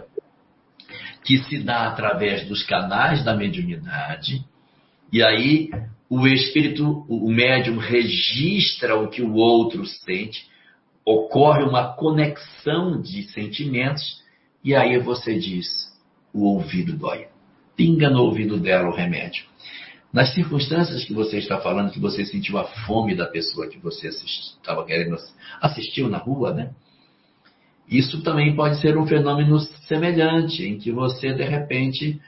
que se dá através dos canais da mediunidade. E aí o espírito, o médium registra o que o outro sente, ocorre uma conexão de sentimentos, e aí você diz: o ouvido dói. Pinga no ouvido dela o remédio. Nas circunstâncias que você está falando, que você sentiu a fome da pessoa que você estava querendo assistiu na rua, né? Isso também pode ser um fenômeno semelhante, em que você, de repente,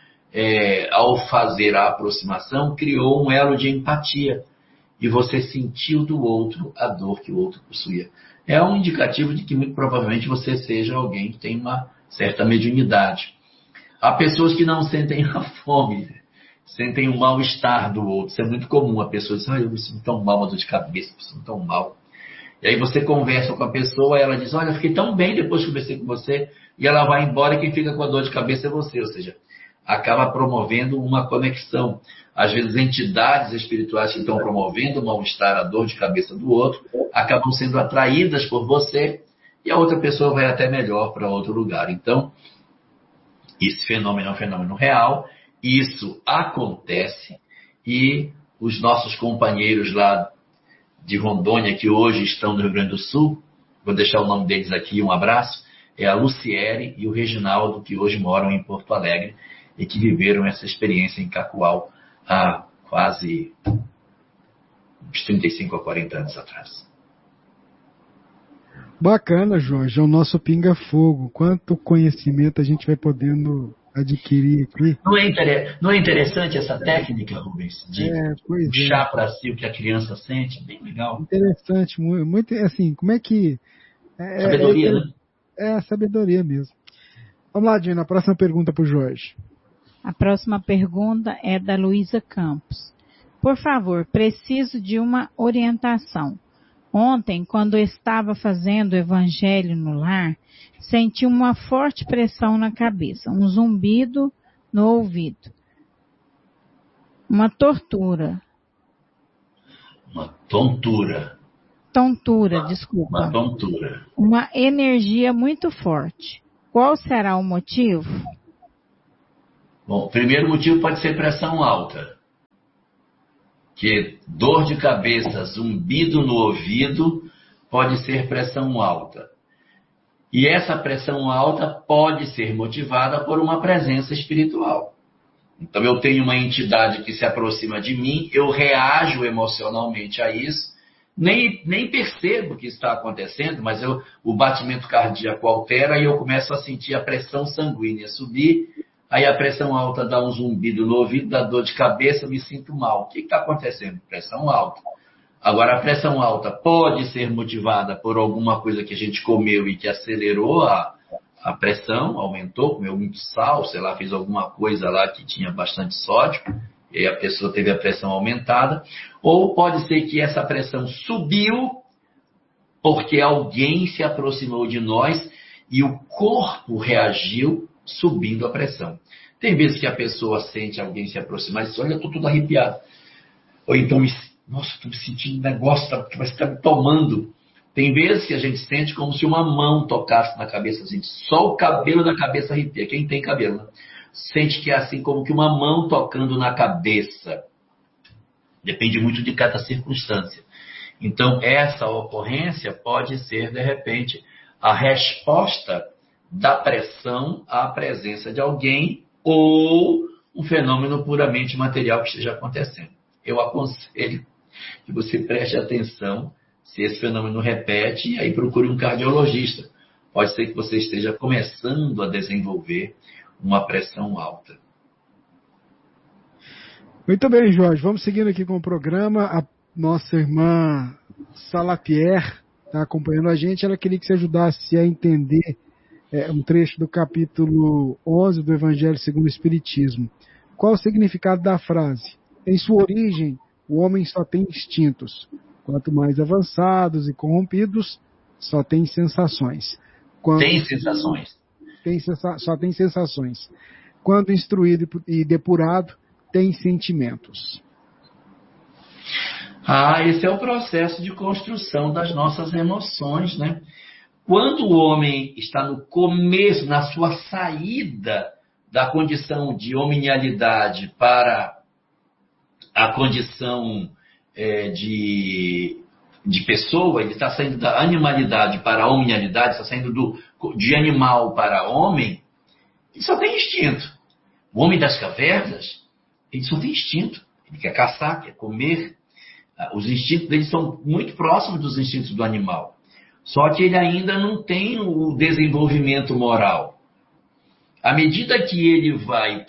ao fazer a aproximação, criou um elo de empatia e você sentiu do outro a dor que o outro possuía. É um indicativo de que, muito provavelmente, você seja alguém que tem uma certa mediunidade. Há pessoas que não sentem a fome, sentem o mal-estar do outro. Isso é muito comum. A pessoa diz: eu me sinto tão mal, uma dor de cabeça, me sinto tão mal. E aí você conversa com a pessoa, ela diz: olha, eu fiquei tão bem depois que conversei com você, e ela vai embora e quem fica com a dor de cabeça é você. Ou seja, acaba promovendo uma conexão. Às vezes, entidades espirituais que estão promovendo o mal-estar, a dor de cabeça do outro, acabam sendo atraídas por você e a outra pessoa vai até melhor para outro lugar. Então, esse fenômeno é um fenômeno real, isso acontece e os nossos companheiros lá de Rondônia, que hoje estão no Rio Grande do Sul, vou deixar o nome deles aqui, um abraço, é a Luciere e o Reginaldo, que hoje moram em Porto Alegre e que viveram essa experiência em Cacoal há quase uns 35 a 40 anos atrás. Bacana, Jorge, é o nosso pinga-fogo. Quanto conhecimento a gente vai podendo adquirir aqui. Não é interessante essa técnica, Rubens, de puxar para si o que a criança sente? Bem legal. Interessante, muito assim, como é que... Sabedoria, né? É sabedoria mesmo. Vamos lá, Dina, a próxima pergunta para o Jorge. A próxima pergunta é da Luísa Campos. Por favor, preciso de uma orientação. Ontem, quando estava fazendo o evangelho no lar, senti uma forte pressão na cabeça, um zumbido no ouvido. Uma tortura. Uma tontura. tontura, desculpa. Uma tontura. Uma energia muito forte. Qual será o motivo? Bom, o primeiro motivo pode ser pressão alta. Que dor de cabeça, zumbido no ouvido, pode ser pressão alta. E essa pressão alta pode ser motivada por uma presença espiritual. Então eu tenho uma entidade que se aproxima de mim, eu reajo emocionalmente a isso, nem percebo o que está acontecendo, mas o batimento cardíaco altera e eu começo a sentir a pressão sanguínea subir, aí a pressão alta dá um zumbido no ouvido, dá dor de cabeça, eu me sinto mal. O que está acontecendo? Pressão alta. Agora, a pressão alta pode ser motivada por alguma coisa que a gente comeu e que acelerou a pressão, aumentou, comeu muito sal, sei lá, fez alguma coisa lá que tinha bastante sódio, e aí a pessoa teve a pressão aumentada. Ou pode ser que essa pressão subiu porque alguém se aproximou de nós e o corpo reagiu subindo a pressão. Tem vezes que a pessoa sente alguém se aproximar e diz, olha, eu estou tudo arrepiado. Ou então, nossa, estou me sentindo um negócio que vai estar me tomando. Tem vezes que a gente sente como se uma mão tocasse na cabeça, assim, só o cabelo da cabeça arrepia. Quem tem cabelo, né? Sente que é assim como que uma mão tocando na cabeça. Depende muito de cada circunstância. Então, essa ocorrência pode ser, de repente, a resposta da pressão à presença de alguém ou um fenômeno puramente material que esteja acontecendo. Eu aconselho que você preste atenção se esse fenômeno repete e aí procure um cardiologista. Pode ser que você esteja começando a desenvolver uma pressão alta. Muito bem, Jorge. Vamos seguindo aqui com o programa. A nossa irmã Salatier está acompanhando a gente. Ela queria que você ajudasse a entender um trecho do capítulo 11 do Evangelho segundo o Espiritismo. Qual o significado da frase? Em sua origem, o homem só tem instintos. Quanto mais avançados e corrompidos, só tem sensações. Tem sensações. Só tem sensações. Quando instruído e depurado, tem sentimentos. Esse é o processo de construção das nossas emoções, né? Quando o homem está no começo, na sua saída da condição de hominialidade para a condição de pessoa, ele está saindo da animalidade para a hominialidade, está saindo de animal para homem, ele só tem instinto. O homem das cavernas, ele só tem instinto. Ele quer caçar, quer comer. Os instintos dele são muito próximos dos instintos do animal. Só que ele ainda não tem o desenvolvimento moral. À medida que ele vai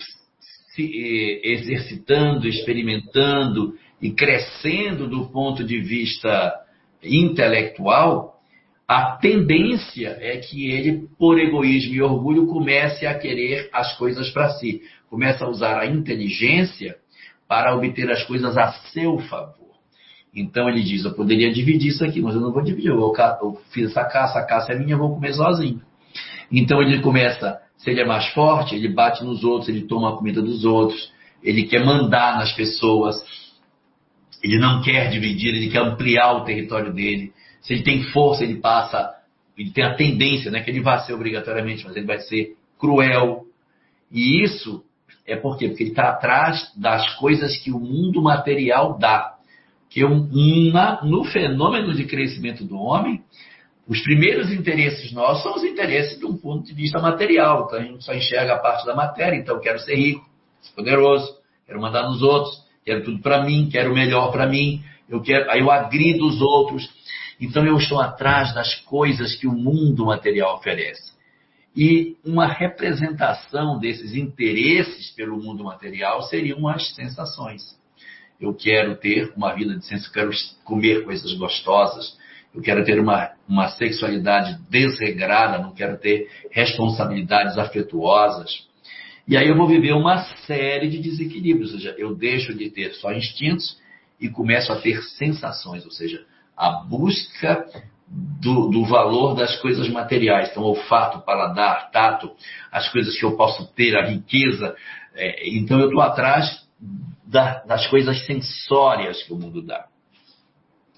se exercitando, experimentando e crescendo do ponto de vista intelectual, a tendência é que ele, por egoísmo e orgulho, comece a querer as coisas para si. Começa a usar a inteligência para obter as coisas a seu favor. Então ele diz, eu poderia dividir isso aqui, mas eu não vou dividir. Eu fiz essa caça é minha, eu vou comer sozinho. Então ele começa, se ele é mais forte, ele bate nos outros, ele toma a comida dos outros, ele quer mandar nas pessoas, ele não quer dividir, ele quer ampliar o território dele. Se ele tem força, ele tem a tendência, não é que ele vai ser obrigatoriamente, mas ele vai ser cruel. E isso é por quê? Porque ele está atrás das coisas que o mundo material dá. Que no fenômeno de crescimento do homem, os primeiros interesses nossos são os interesses de um ponto de vista material. Então a gente só enxerga a parte da matéria. Então eu quero ser rico, ser poderoso, quero mandar nos outros, quero tudo para mim, quero o melhor para mim, aí eu agrido os outros. Então eu estou atrás das coisas que o mundo material oferece. E uma representação desses interesses pelo mundo material seriam as sensações. Eu quero ter uma vida de senso, eu quero comer coisas gostosas, eu quero ter uma sexualidade desregrada, não quero ter responsabilidades afetuosas. E aí eu vou viver uma série de desequilíbrios, ou seja, eu deixo de ter só instintos e começo a ter sensações, ou seja, a busca do valor das coisas materiais. Então, olfato, paladar, tato, as coisas que eu posso ter, a riqueza. Então, eu estou atrás das coisas sensórias que o mundo dá.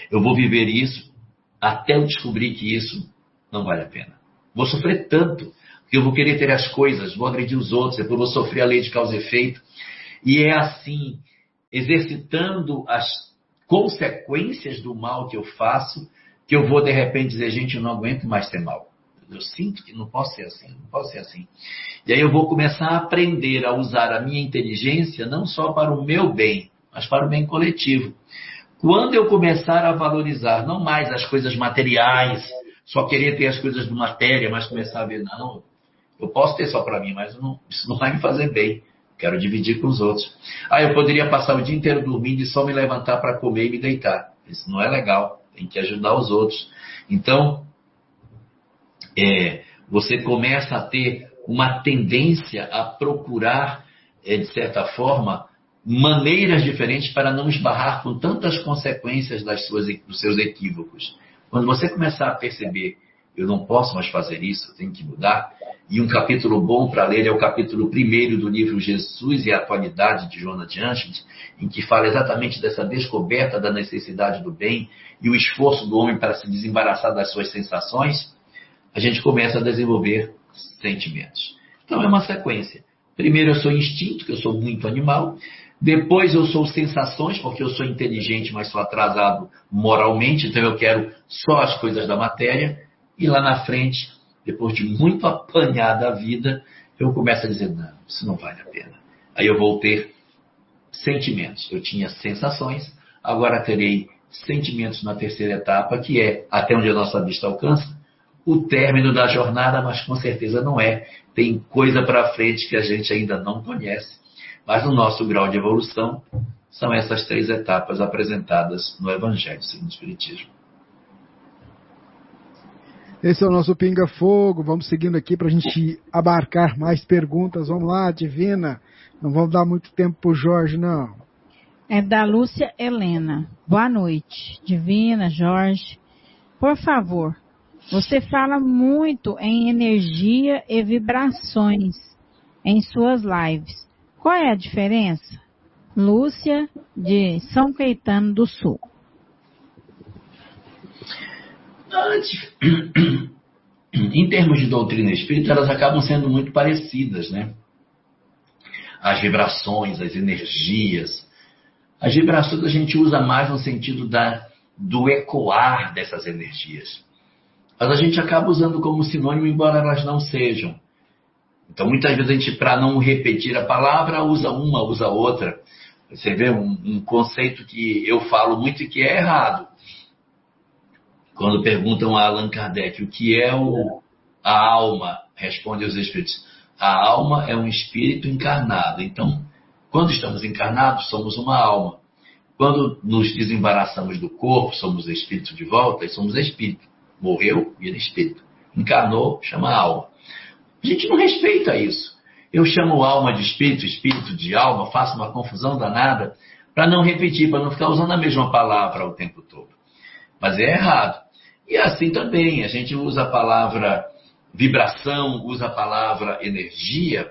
Eu vou viver isso até eu descobrir que isso não vale a pena. Vou sofrer tanto, porque eu vou querer ter as coisas, vou agredir os outros, depois vou sofrer a lei de causa e efeito. E é assim, exercitando as consequências do mal que eu faço, que eu vou de repente dizer, gente, eu não aguento mais ser mal. Eu sinto que não posso ser assim, não posso ser assim. E aí eu vou começar a aprender a usar a minha inteligência não só para o meu bem, mas para o bem coletivo. Quando eu começar a valorizar não mais as coisas materiais, só querer ter as coisas de matéria, mas começar a ver, não, eu posso ter só para mim, mas isso não vai me fazer bem. Quero dividir com os outros. Eu poderia passar o dia inteiro dormindo e só me levantar para comer e me deitar. Isso não é legal. Tem que ajudar os outros. Então, você começa a ter uma tendência a procurar, de certa forma, maneiras diferentes para não esbarrar com tantas consequências dos seus equívocos. Quando você começar a perceber, eu não posso mais fazer isso, eu tenho que mudar, e um capítulo bom para ler é o capítulo 1 do livro Jesus e a Atualidade, de Jonathan Anschutz, em que fala exatamente dessa descoberta da necessidade do bem e o esforço do homem para se desembaraçar das suas sensações. A gente começa a desenvolver sentimentos. Então é uma sequência. Primeiro eu sou instinto, que eu sou muito animal. Depois eu sou sensações, porque eu sou inteligente, mas sou atrasado moralmente, então eu quero só as coisas da matéria. E lá na frente, depois de muito apanhar da vida, eu começo a dizer, não, isso não vale a pena. Aí eu vou ter sentimentos. Eu tinha sensações, agora terei sentimentos na terceira etapa, que é, até onde a nossa vista alcança, o término da jornada, mas com certeza não é. Tem coisa para frente que a gente ainda não conhece. Mas no nosso grau de evolução, são essas 3 etapas apresentadas no Evangelho segundo o Espiritismo. Esse é o nosso Pinga Fogo. Vamos seguindo aqui para a gente abarcar mais perguntas. Vamos lá, Divina. Não vamos dar muito tempo para o Jorge, não. É da Lúcia Helena. Boa noite, Divina, Jorge. Por favor, você fala muito em energia e vibrações em suas lives. Qual é a diferença? Lúcia, de São Caetano do Sul. Em termos de doutrina espírita, elas acabam sendo muito parecidas, né? As vibrações, as energias. As vibrações a gente usa mais no sentido do ecoar dessas energias. Mas a gente acaba usando como sinônimo, embora elas não sejam. Então, muitas vezes a gente, para não repetir a palavra, usa uma, usa outra. Você vê um conceito que eu falo muito e que é errado. Quando perguntam a Allan Kardec o que é a alma, responde os espíritos. A alma é um espírito encarnado. Então, quando estamos encarnados, somos uma alma. Quando nos desembaraçamos do corpo, somos espírito de volta e somos espírito. Morreu, vira espírito. Encarnou, chama alma. A gente não respeita isso. Eu chamo alma de espírito, espírito de alma, faço uma confusão danada para não repetir, para não ficar usando a mesma palavra o tempo todo. Mas é errado. E assim também, a gente usa a palavra vibração, usa a palavra energia,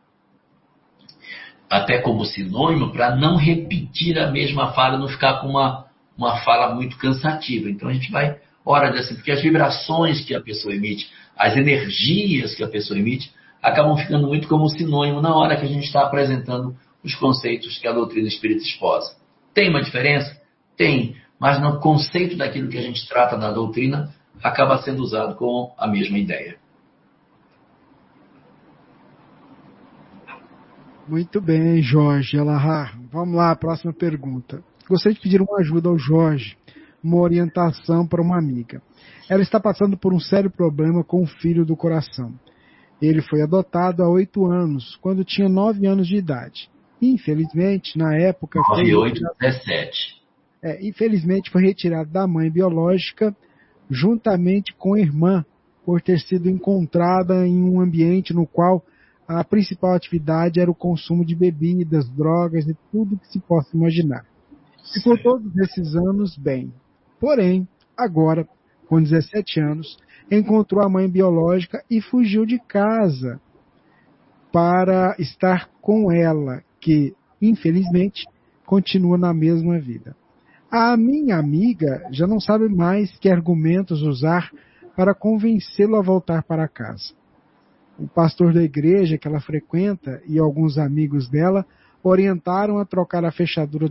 até como sinônimo, para não repetir a mesma fala, não ficar com uma fala muito cansativa. Então a gente vai, ora assim, porque as vibrações que a pessoa emite, as energias que a pessoa emite, acabam ficando muito como sinônimo na hora que a gente está apresentando os conceitos que a doutrina espírita esposa. Tem uma diferença? Tem. Mas no conceito daquilo que a gente trata na doutrina, acaba sendo usado com a mesma ideia. Muito bem, Jorge Elahar. Vamos lá, próxima pergunta. Gostaria de pedir uma ajuda ao Jorge, uma orientação para uma amiga. Ela está passando por um sério problema com o filho do coração. Ele foi adotado há 8 anos, quando tinha 9 anos de idade. Infelizmente, na época... 9, 8, 17. Infelizmente foi retirado da mãe biológica juntamente com a irmã, por ter sido encontrada em um ambiente no qual a principal atividade era o consumo de bebidas, drogas e tudo que se possa imaginar. Ficou todos esses anos bem. Porém, agora, com 17 anos, encontrou a mãe biológica e fugiu de casa para estar com ela, que, infelizmente, continua na mesma vida. A minha amiga já não sabe mais que argumentos usar para convencê-lo a voltar para casa. O pastor da igreja que ela frequenta e alguns amigos dela orientaram a trocar a fechadura